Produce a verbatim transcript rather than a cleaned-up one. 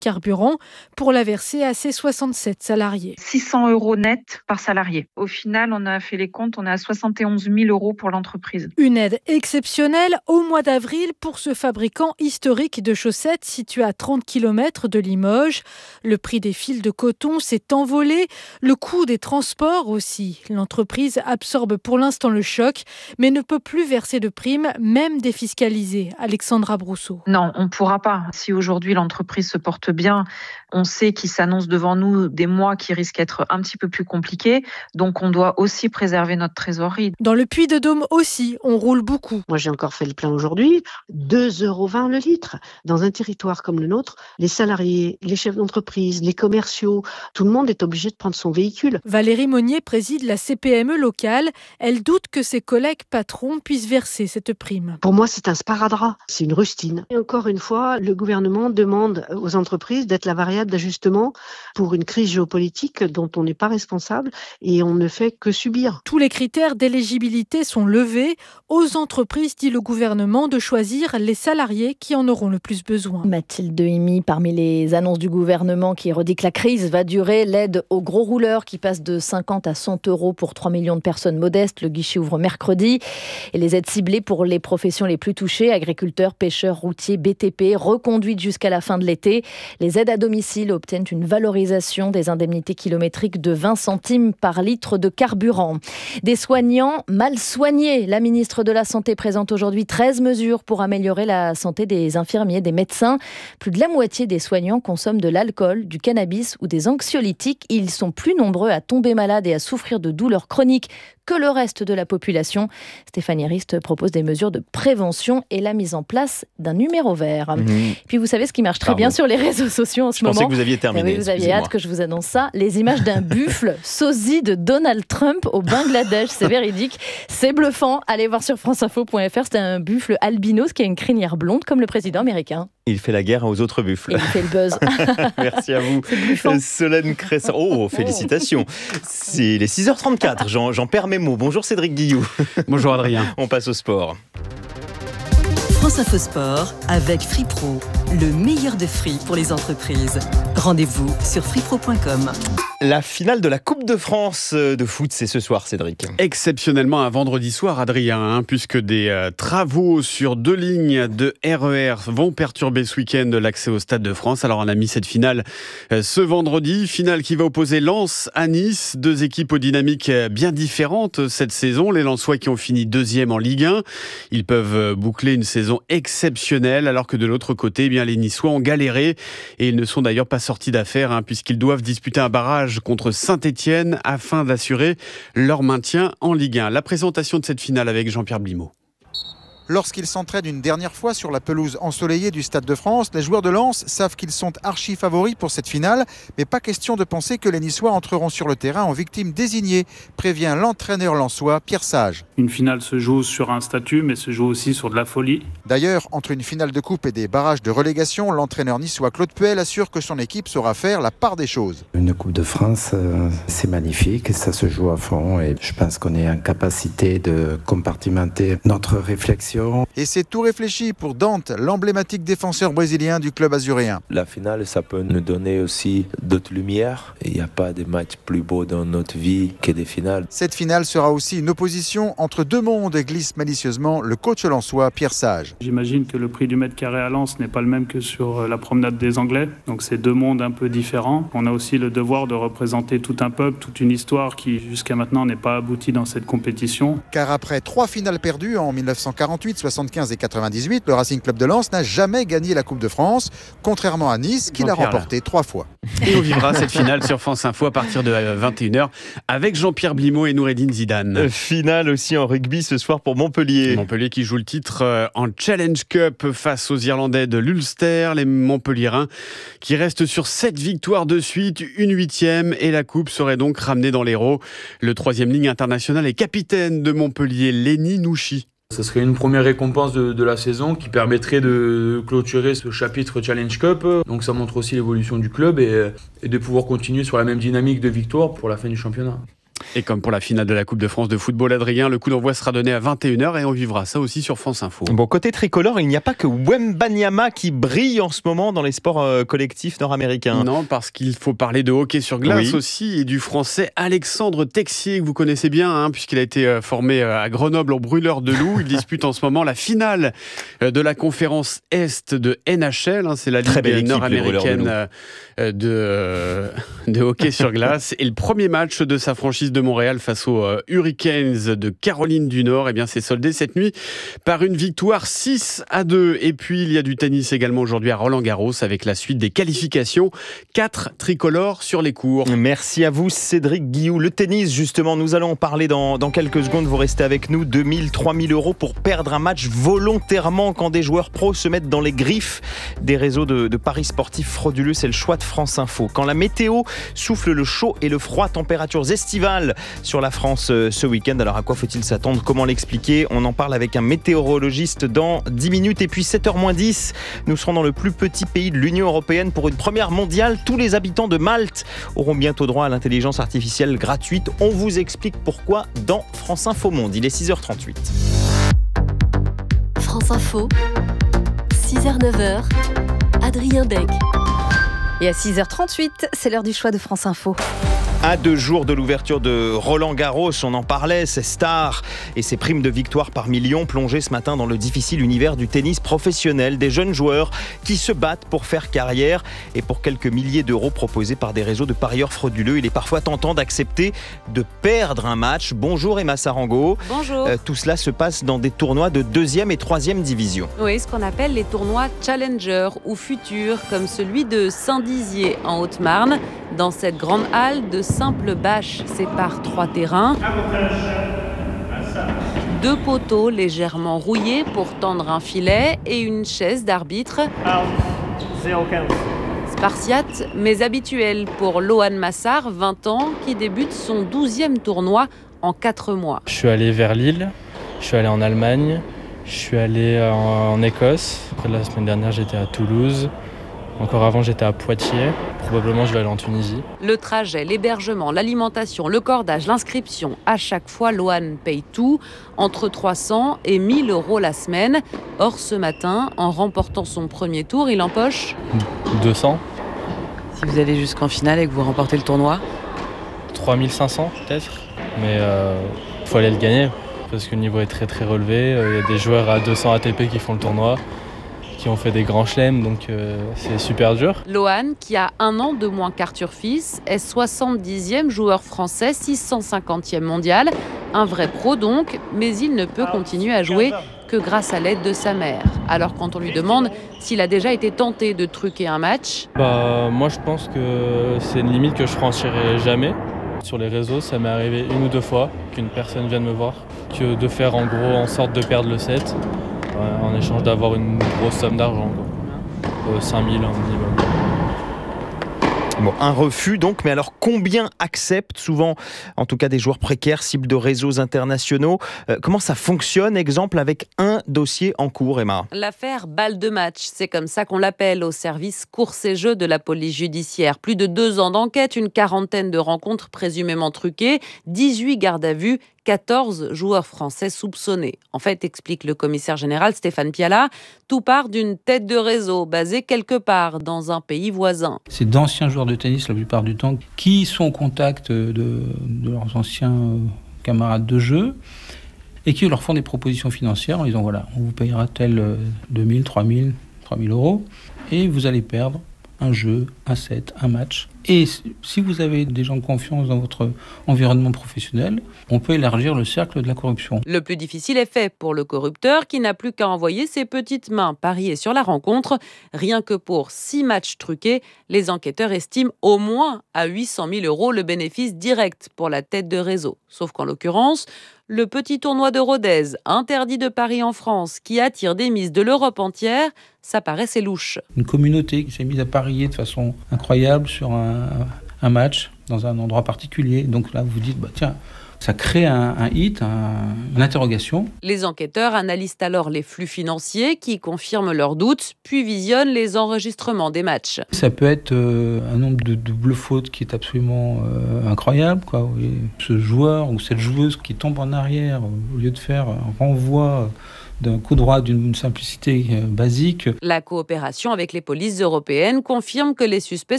carburant pour la verser à ses soixante-sept salariés. six cents euros net par salarié. Au final, on a fait les comptes, on est à soixante et onze mille euros pour l'entreprise. Une aide exceptionnelle au mois d'avril pour ce fabricant historique de chaussettes situé à trente kilomètres de Limoges. Le prix des fils de coton s'est envolé, le coût des transports aussi. L'entreprise absorbe pour l'instant le choc, mais ne peut plus verser de primes, même défiscalisées. Alexandra Brousseau. Non, on ne pourra pas. Si aujourd'hui l'entreprise se porte bien, on sait qu'il s'annonce devant nous des mois qui risquent d'être un petit peu plus compliqués, donc on doit aussi préserver notre trésorerie. Dans le Puy-de-Dôme aussi, on roule beaucoup. Moi, j'ai encore fait le plein aujourd'hui, deux euros vingt le litre. Dans un territoire comme le nôtre, les salariés, les chefs d'entreprise, les commerciaux, tout le monde est obligé de prendre son véhicule. Valérie Monnier préside la C P M E locale. Elle doute que ses collègues patrons puissent verser cette prime. Pour moi, c'est un sparadrap, c'est une rustine. Et encore une fois, le gouvernement demande aux entreprises d'être la variable d'ajustement pour une crise géopolitique dont on n'est pas responsable et on ne fait que subir. Tous les critères d'éligibilité sont levés. Aux entreprises, dit le gouvernement, de choisir les salariés qui en auront le plus besoin. Mathilde Dehimi, parmi les annonces du gouvernement qui redit que la crise va durer, l'aide aux gros rouleurs qui passe de cinquante à cent euros pour trois millions de personnes modestes. Le guichet ouvre mercredi. Et les aides ciblées pour les professions les plus touchées, agriculteurs, pêcheurs, routiers, B T P, reconduites jusqu'à la fin de l'été. Les aides à domicile obtiennent une valorisation des indemnités kilométriques de vingt centimes par litre de carburant. Des soignants mal soignés. La ministre de la Santé présente aujourd'hui treize mesures pour améliorer la santé des infirmiers, des médecins. Plus de la moitié des soignants consomment de l'alcool, du cannabis ou des anxiolytiques. Ils sont plus nombreux à tomber malades et à souffrir de douleurs chroniques que le reste de la population. Stéphanie Rist propose des mesures de prévention et la mise en place d'un numéro vert. Mmh. Puis vous savez ce qui marche très Pardon. bien sur les réseaux sociaux en ce je moment. Je pensais que vous aviez terminé. Oui, vous aviez hâte que je vous annonce ça. Les images d'un buffle sosie de Donald Trump au Bangladesh. C'est véridique. C'est bluffant. Allez voir sur franceinfo point f r. C'est un buffle albinos qui a une crinière blonde comme le président américain. Il fait la guerre aux autres buffles. Et il fait le buzz. Merci à vous. Solène Cresson. Oh, félicitations. C'est les six heures trente-quatre. J'en, j'en perds mes mots. Bonjour Cédric Guillou. Bonjour Adrien. On passe au sport. France Info Sport avec Free Pro, le meilleur de free pour les entreprises. Rendez-vous sur free pro point com. La finale de la Coupe de France de foot, c'est ce soir, Cédric. Exceptionnellement un vendredi soir, Adrien, hein, puisque des euh, travaux sur deux lignes de R E R vont perturber ce week-end l'accès au Stade de France. Alors on a mis cette finale euh, ce vendredi, finale qui va opposer Lens à Nice, deux équipes aux dynamiques bien différentes cette saison. Les Lensois qui ont fini deuxième en Ligue un, ils peuvent boucler une saison exceptionnelle, alors que de l'autre côté, eh bien, les Niçois ont galéré et ils ne sont d'ailleurs pas sortis d'affaire, hein, puisqu'ils doivent disputer un barrage contre Saint-Étienne afin d'assurer leur maintien en Ligue un. La présentation de cette finale avec Jean-Pierre Blimaud. Lorsqu'ils s'entraînent une dernière fois sur la pelouse ensoleillée du Stade de France, les joueurs de Lens savent qu'ils sont archi favoris pour cette finale, mais pas question de penser que les Niçois entreront sur le terrain en victimes désignées, prévient l'entraîneur lensois Pierre Sage. Une finale se joue sur un statut, mais se joue aussi sur de la folie. D'ailleurs, entre une finale de coupe et des barrages de relégation, l'entraîneur niçois Claude Puel assure que son équipe saura faire la part des choses. Une Coupe de France, euh, c'est magnifique, ça se joue à fond et je pense qu'on est en capacité de compartimenter notre réflexion. Et c'est tout réfléchi pour Dante, l'emblématique défenseur brésilien du club azuréen. La finale, ça peut nous donner aussi d'autres lumières. Il n'y a pas de match plus beau dans notre vie que des finales. Cette finale sera aussi une opposition entre deux mondes, glisse malicieusement le coach lensois Pierre Sage. J'imagine que le prix du mètre carré à Lens n'est pas le même que sur la promenade des Anglais. Donc c'est deux mondes un peu différents. On a aussi le devoir de représenter tout un peuple, toute une histoire qui jusqu'à maintenant n'est pas aboutie dans cette compétition. Car après trois finales perdues en dix-neuf cent quarante-huit, soixante-quinze et quatre-vingt-dix-huit, le Racing Club de Lens n'a jamais gagné la Coupe de France, contrairement à Nice qui l'a remportée trois fois. Et on vivra cette finale sur France Info à partir de vingt et une heures avec Jean-Pierre Blimaud et Noureddine Zidane. Finale aussi en rugby ce soir pour Montpellier. Montpellier qui joue le titre en Challenge Cup face aux Irlandais de l'Ulster. Les Montpelliérains qui restent sur sept victoires de suite, une huitième, et la coupe serait donc ramenée dans l'Hérault. Le troisième ligne international et capitaine de Montpellier, Lenny Nouchi. Ce serait une première récompense de, de la saison qui permettrait de clôturer ce chapitre Challenge Cup. Donc ça montre aussi l'évolution du club et, et de pouvoir continuer sur la même dynamique de victoire pour la fin du championnat. Et comme pour la finale de la Coupe de France de football, Adrien, le coup d'envoi sera donné à vingt et une heures et on vivra ça aussi sur France Info. Bon, côté tricolore, il n'y a pas que Wembanyama qui brille en ce moment dans les sports euh, collectifs nord-américains. Non, parce qu'il faut parler de hockey sur glace oui. aussi et du français Alexandre Texier, que vous connaissez bien, hein, puisqu'il a été formé à Grenoble au Brûleurs de Loup. Il dispute en ce moment la finale de la conférence Est de N H L. Hein, c'est la ligue équipe, nord-américaine de, de, de hockey sur glace. Et le premier match de sa franchise de Montréal face aux Hurricanes de Caroline du Nord, eh bien, c'est soldé cette nuit par une victoire six à deux. Et puis, il y a du tennis également aujourd'hui à Roland-Garros avec la suite des qualifications. Quatre tricolores sur les cours. Merci à vous, Cédric Guillou. Le tennis, justement, nous allons en parler dans, dans quelques secondes. Vous restez avec nous. deux mille, trois mille euros pour perdre un match volontairement quand des joueurs pros se mettent dans les griffes des réseaux de, de paris sportifs frauduleux. C'est le choix de France Info. Quand la météo souffle le chaud et le froid, températures estivales sur la France euh, ce week-end. Alors à quoi faut-il s'attendre ? Comment l'expliquer ? On en parle avec un météorologiste dans dix minutes. Et puis sept heures moins dix, nous serons dans le plus petit pays de l'Union européenne pour une première mondiale. Tous les habitants de Malte auront bientôt droit à l'intelligence artificielle gratuite. On vous explique pourquoi dans France Info Monde. Il est six heures trente-huit. France Info, six heures neuf heures, Adrien Dec. Et à six heures trente-huit, c'est l'heure du choix de France Info. À deux jours de l'ouverture de Roland-Garros, on en parlait, ses stars et ses primes de victoire par millions plongées ce matin dans le difficile univers du tennis professionnel. Des jeunes joueurs qui se battent pour faire carrière et pour quelques milliers d'euros proposés par des réseaux de parieurs frauduleux. Il est parfois tentant d'accepter de perdre un match. Bonjour Emma Sarango. Bonjour. Euh, tout cela se passe dans des tournois de deuxième et troisième division. Oui, ce qu'on appelle les tournois Challenger ou Futurs, comme celui de Saint-Dizier en Haute-Marne. Dans cette grande halle, de simples bâches séparent trois terrains. Deux poteaux légèrement rouillés pour tendre un filet et une chaise d'arbitre. Spartiate, mais habituel pour Lohan Massard, vingt ans, qui débute son douzième tournoi en quatre mois. Je suis allé vers Lille, je suis allé en Allemagne, je suis allé en, en Écosse. Après, la semaine dernière, j'étais à Toulouse. Encore avant, j'étais à Poitiers. Probablement, je vais aller en Tunisie. Le trajet, l'hébergement, l'alimentation, le cordage, l'inscription. À chaque fois, Lohan paye tout, entre trois cents et mille euros la semaine. Or, ce matin, en remportant son premier tour, il empoche deux cents. Si vous allez jusqu'en finale et que vous remportez le tournoi trois mille cinq cents peut-être. Mais il euh, faut aller le gagner parce que le niveau est très très relevé. Il y a des joueurs à deux cents A T P qui font le tournoi, qui ont fait des grands chelems, donc euh, c'est super dur. Lohan, qui a un an de moins qu'Arthur Fils, est soixante-dixième joueur français, six cent cinquantième mondial. Un vrai pro donc, mais il ne peut continuer à jouer que grâce à l'aide de sa mère. Alors quand on lui demande s'il a déjà été tenté de truquer un match... Bah, moi je pense que c'est une limite que je franchirai jamais. Sur les réseaux, ça m'est arrivé une ou deux fois qu'une personne vienne me voir, que de faire en gros en sorte de perdre le set, en échange d'avoir une grosse somme d'argent, euh, cinq mille un minimum. Bon, un refus donc, mais alors combien acceptent souvent, en tout cas des joueurs précaires, cibles de réseaux internationaux euh, Comment ça fonctionne, exemple, avec un dossier en cours, Emma ? L'affaire balle de match, c'est comme ça qu'on l'appelle au service courses et jeux de la police judiciaire. Plus de deux ans d'enquête, une quarantaine de rencontres présumément truquées, dix-huit gardes à vue, quatorze joueurs français soupçonnés. En fait, explique le commissaire général Stéphane Piala, tout part d'une tête de réseau basée quelque part dans un pays voisin. C'est d'anciens joueurs de tennis la plupart du temps qui sont au contact de, de leurs anciens camarades de jeu et qui leur font des propositions financières en disant voilà, on vous payera tel deux mille, trois mille, trois mille euros et vous allez perdre un jeu, un set, un match. Et si vous avez des gens de confiance dans votre environnement professionnel, on peut élargir le cercle de la corruption. Le plus difficile est fait pour le corrupteur qui n'a plus qu'à envoyer ses petites mains parier sur la rencontre. Rien que pour six matchs truqués, les enquêteurs estiment au moins à huit cent mille euros le bénéfice direct pour la tête de réseau. Sauf qu'en l'occurrence, le petit tournoi de Rodez, interdit de paris en France, qui attire des mises de l'Europe entière, ça paraissait louche. Une communauté qui s'est mise à parier de façon incroyable sur un, un match dans un endroit particulier. Donc là, vous vous dites, bah, tiens, Ça crée un, un hit, un, une interrogation. Les enquêteurs analysent alors les flux financiers qui confirment leurs doutes, puis visionnent les enregistrements des matchs. Ça peut être euh, un nombre de doubles fautes qui est absolument euh, incroyable, quoi. Oui. Ce joueur ou cette joueuse qui tombe en arrière au lieu de faire un renvoi d'un coup droit d'une simplicité basique. La coopération avec les polices européennes confirme que les suspects